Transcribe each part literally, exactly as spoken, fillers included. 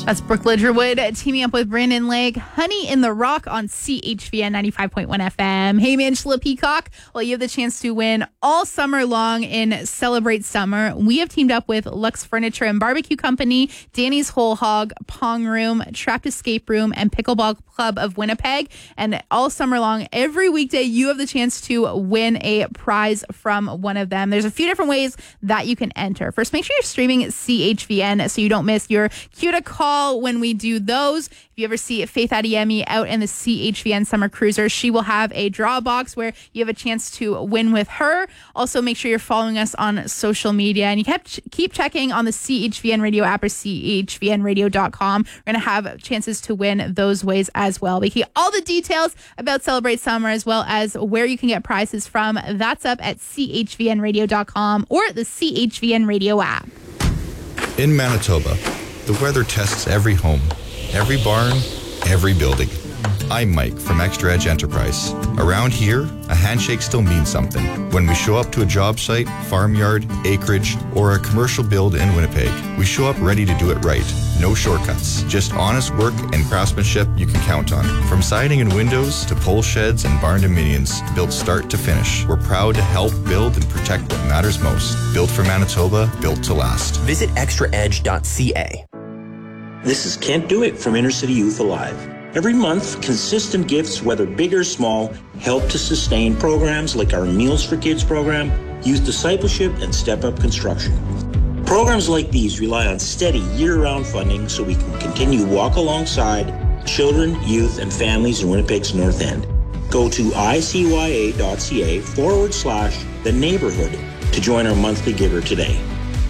That's Brooke Lidgerwood teaming up with Brandon Lake. Honey in the Rock on C H V N ninety-five point one F M. Hey, Angela Peacock. Well, you have the chance to win all summer long in Celebrate Summer. We have teamed up with Lux Furniture and Barbecue Company, Danny's Whole Hog, Pong Room, Trapped Escape Room, and Pickleball Club of Winnipeg. And all summer long, every weekday, you have the chance to win a prize from one of them. There's a few different ways that you can enter. First, make sure you're streaming C H V N so you don't miss your cue to call when we do those. If you ever see Faith Adeyemi out in the C H V N Summer Cruiser, she will have a draw box where you have a chance to win with her. Also, make sure you're following us on social media, and you kept keep checking on the C H V N Radio app or C H V N radio dot com. We're going to have chances to win those ways as well. We get all the details about Celebrate Summer as well as where you can get prizes from. That's up at C H V N radio dot com or the C H V N Radio app. In Manitoba, the weather tests every home, every barn, every building. I'm Mike from Extra Edge Enterprise. Around here, a handshake still means something. When we show up to a job site, farmyard, acreage, or a commercial build in Winnipeg, we show up ready to do it right. No shortcuts, just honest work and craftsmanship you can count on. From siding and windows to pole sheds and barn dominions, built start to finish, we're proud to help build and protect what matters most. Built for Manitoba, built to last. Visit extra edge dot c a. This is Kent Dewitt from Inner City Youth Alive. Every month, consistent gifts, whether big or small, help to sustain programs like our Meals for Kids program, Youth Discipleship, and Step Up Construction. Programs like these rely on steady year-round funding so we can continue to walk alongside children, youth, and families in Winnipeg's North End. Go to I C Y A dot C A forward slash the neighborhood to join our monthly giver today.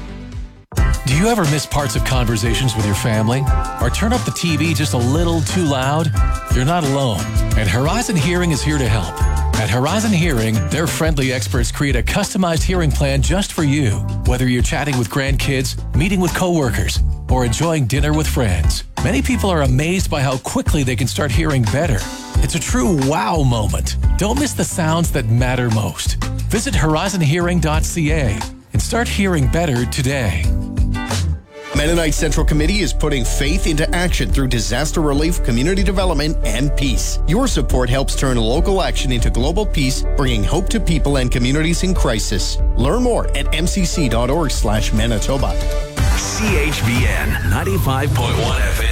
Do you ever miss parts of conversations with your family? Or turn up the T V just a little too loud? You're not alone, and Horizon Hearing is here to help. At Horizon Hearing, their friendly experts create a customized hearing plan just for you. Whether you're chatting with grandkids, meeting with coworkers, or enjoying dinner with friends, many people are amazed by how quickly they can start hearing better. It's a true wow moment. Don't miss the sounds that matter most. Visit horizon hearing dot c a and start hearing better today. Mennonite Central Committee is putting faith into action through disaster relief, community development, and peace. Your support helps turn local action into global peace, bringing hope to people and communities in crisis. Learn more at m c c dot org slash Manitoba. C H V N ninety-five point one F M.